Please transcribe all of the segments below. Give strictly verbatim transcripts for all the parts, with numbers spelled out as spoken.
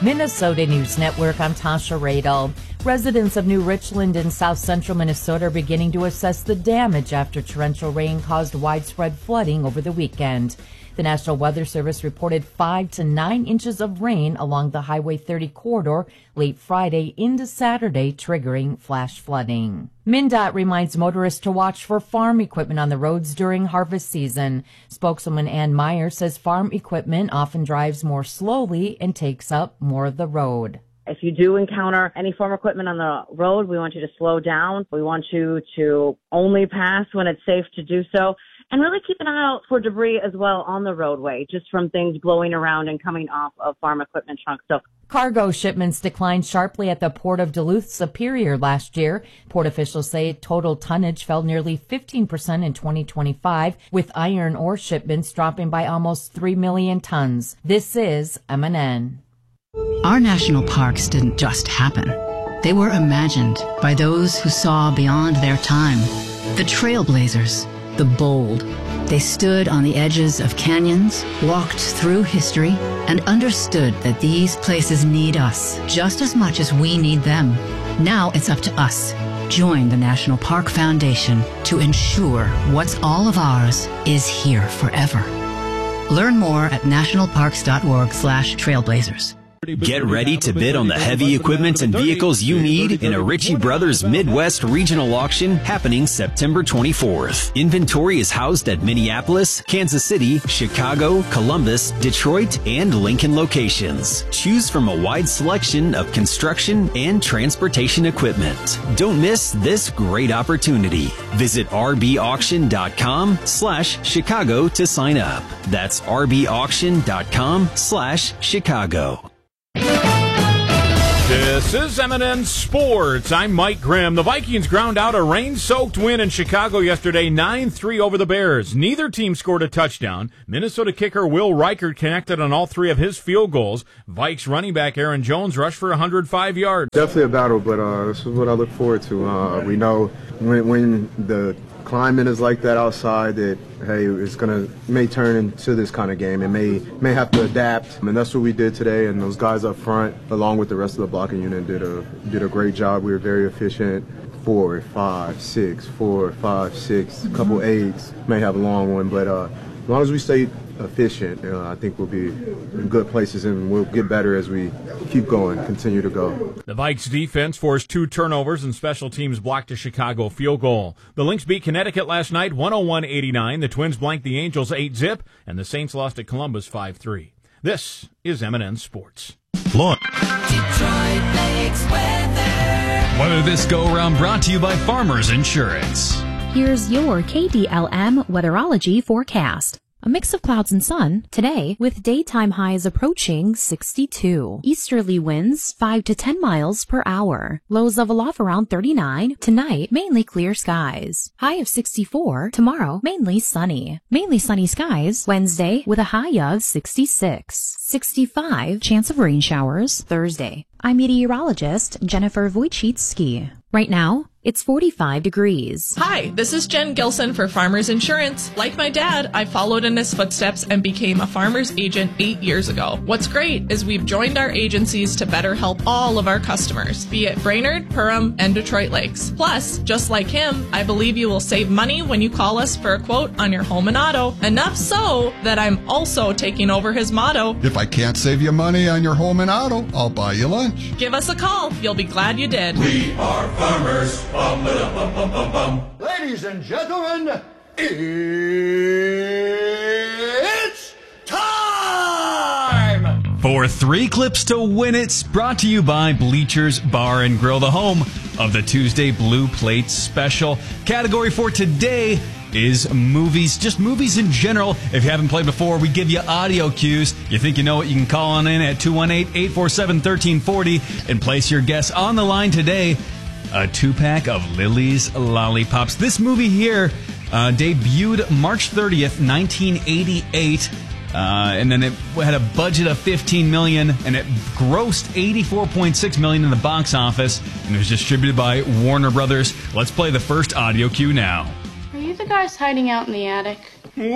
Minnesota News Network, I'm Tasha Radel. Residents of New Richland in south central Minnesota are beginning to assess the damage after torrential rain caused widespread flooding over the weekend. The National Weather Service reported five to nine inches of rain along the Highway thirty corridor late Friday into Saturday, triggering flash flooding. MnDOT reminds motorists to watch for farm equipment on the roads during harvest season. Spokeswoman Ann Meyer says farm equipment often drives more slowly and takes up more of the road. If you do encounter any farm equipment on the road, we want you to slow down. We want you to only pass when it's safe to do so. And really keep an eye out for debris as well on the roadway, just from things blowing around and coming off of farm equipment trunks. So cargo shipments declined sharply at the Port of Duluth Superior last year. Port officials say total tonnage fell nearly fifteen percent in twenty twenty-five, with iron ore shipments dropping by almost three million tons. This is M N N. Our national parks didn't just happen. They were imagined by those who saw beyond their time. The trailblazers, the bold. They stood on the edges of canyons, walked through history, and understood that these places need us just as much as we need them. Now it's up to us. Join the National Park Foundation to ensure what's all of ours is here forever. Learn more at nationalparks.org slash trailblazers. Get ready to bid on the heavy equipment and vehicles you need in a Ritchie Brothers Midwest Regional Auction happening September twenty-fourth. Inventory is housed at Minneapolis, Kansas City, Chicago, Columbus, Detroit, and Lincoln locations. Choose from a wide selection of construction and transportation equipment. Don't miss this great opportunity. Visit rbauction.com slash Chicago to sign up. That's rbauction.com slash Chicago. This is M N N Sports. I'm Mike Grimm. The Vikings ground out a rain-soaked win in Chicago yesterday, nine three over the Bears. Neither team scored a touchdown. Minnesota kicker Will Reichert connected on all three of his field goals. Vikes running back Aaron Jones rushed for one hundred five yards. Definitely a battle, but uh, this is what I look forward to. Uh, we know when, when the climate is like that outside that, hey, it's going to may turn into this kind of game. It may may have to adapt, and that's what we did today. And those guys up front, along with the rest of the blocking unit, did a did a great job. We were very efficient. Four, five, six, four, five, six. A couple eights. May have a long one, but uh, as long as we stay efficient, uh, I think we'll be in good places, and we'll get better as we keep going, continue to go. The Vikes defense forced two turnovers and special teams blocked a Chicago field goal. The Lynx beat Connecticut last night one oh one eighty-nine. The Twins blanked the Angels eight zip, and the Saints lost at Columbus five three. This is M N N Sports. Look. Detroit Lakes weather. Weather this go-around brought to you by Farmers Insurance. Here's your K D L M weatherology forecast. A mix of clouds and sun today with daytime highs approaching sixty-two. Easterly winds five to ten miles per hour. Lows level off around thirty-nine. Tonight, mainly clear skies. High of sixty-four. Tomorrow, mainly sunny. Mainly sunny skies Wednesday with a high of sixty-six. sixty-five. Chance of rain showers Thursday. I'm meteorologist Jennifer Wojcicki. Right now, it's forty-five degrees. Hi, this is Jen Gilson for Farmers Insurance. Like my dad, I followed in his footsteps and became a farmer's agent eight years ago. What's great is we've joined our agencies to better help all of our customers, be it Brainerd, Perham, and Detroit Lakes. Plus, just like him, I believe you will save money when you call us for a quote on your home and auto. Enough so that I'm also taking over his motto. If I can't save you money on your home and auto, I'll buy you lunch. Give us a call. You'll be glad you did. We are farmers. Bum, bum, bum, bum, bum. Ladies and gentlemen, it's time! For three clips to win it's brought to you by Bleachers Bar and Grill, the home of the Tuesday Blue Plate Special. Category for today is movies, just movies in general. If you haven't played before, we give you audio cues. You think you know it, you can call on in at two one eight, eight four seven, one three four zero and place your guess on the line today. A two-pack of Lily's Lollipops. This movie here uh, debuted March thirtieth, nineteen eighty-eight, uh, and then it had a budget of fifteen million dollars, and it grossed eighty-four point six million dollars in the box office, and it was distributed by Warner Brothers. Let's play the first audio cue now. Are you the guys hiding out in the attic?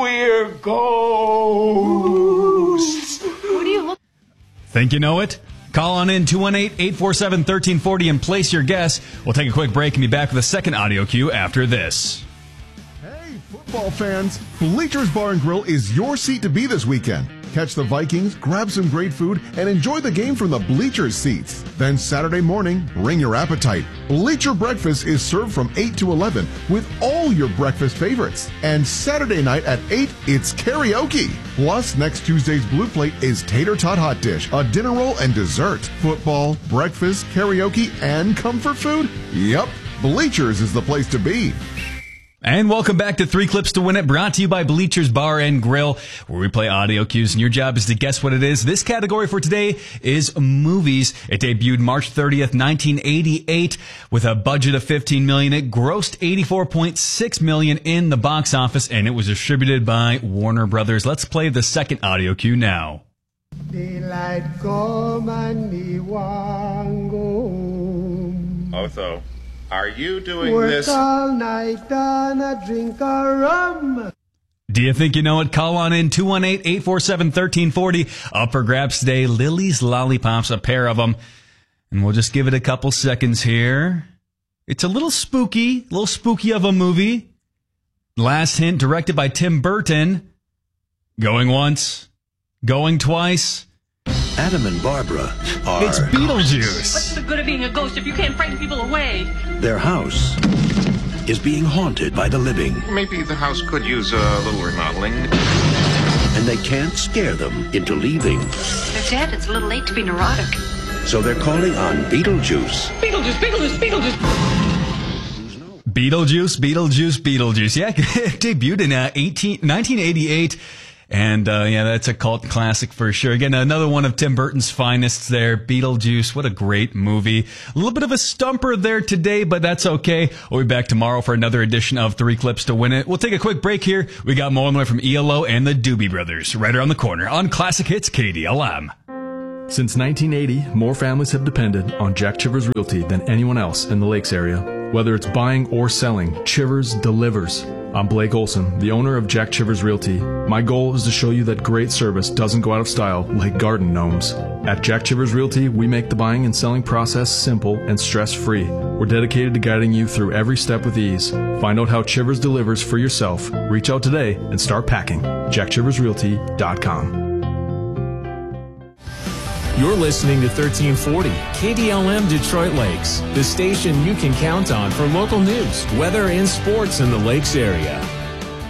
We're ghosts. Who do you look? Think you know it? Call on in two one eight, eight four seven, one three four zero and place your guess. We'll take a quick break and be back with a second audio cue after this. Hey, football fans, Bleachers Bar and Grill is your seat to be this weekend. Catch the Vikings, grab some great food, and enjoy the game from the bleachers seats. Then Saturday morning, bring your appetite. Bleacher Breakfast is served from eight to eleven with all your breakfast favorites. And Saturday night at eight, it's karaoke. Plus, next Tuesday's Blue Plate is Tater Tot Hot Dish, a dinner roll, and dessert. Football, breakfast, karaoke, and comfort food? Yep, Bleachers is the place to be. And welcome back to Three Clips to Win It, brought to you by Bleachers Bar and Grill, where we play audio cues, and your job is to guess what it is. This category for today is movies. It debuted March thirtieth, nineteen eighty-eight, with a budget of fifteen million dollars. It grossed eighty-four point six million dollars in the box office, and it was distributed by Warner Brothers. Let's play the second audio cue now. Daylight come and me want go home. Otho, are you doing Work this? all night and a drink a rum. Do you think you know it? Call on in two one eight, eight four seven, one three four zero. Up for grabs today, Lily's Lollipops, a pair of them. And we'll just give it a couple seconds here. It's a little spooky, a little spooky of a movie. Last hint, directed by Tim Burton. Going once, going twice. Adam and Barbara are... It's Beetlejuice. What's the good of being a ghost if you can't frighten people away? Their house is being haunted by the living. Maybe the house could use a little remodeling. And they can't scare them into leaving. They're dead. It's a little late to be neurotic. So they're calling on Beetlejuice. Beetlejuice, Beetlejuice, Beetlejuice. Beetlejuice, Beetlejuice, Beetlejuice. Yeah, it debuted in uh, eighteen, nineteen eighty-eight. And, uh, yeah, that's a cult classic for sure. Again, another one of Tim Burton's finest there, Beetlejuice. What a great movie. A little bit of a stumper there today, but that's okay. We'll be back tomorrow for another edition of Three Clips to Win It. We'll take a quick break here. We got more on the way from E L O and the Doobie Brothers right around the corner on Classic Hits K D L M. Since nineteen eighty, more families have depended on Jack Chivers Realty than anyone else in the Lakes area. Whether it's buying or selling, Chivers delivers. I'm Blake Olson, the owner of Jack Chivers Realty. My goal is to show you that great service doesn't go out of style like garden gnomes. At Jack Chivers Realty, we make the buying and selling process simple and stress-free. We're dedicated to guiding you through every step with ease. Find out how Chivers delivers for yourself. Reach out today and start packing. jack chivers realty dot com. You're listening to thirteen forty K D L M Detroit Lakes, the station you can count on for local news, weather, and sports in the Lakes area.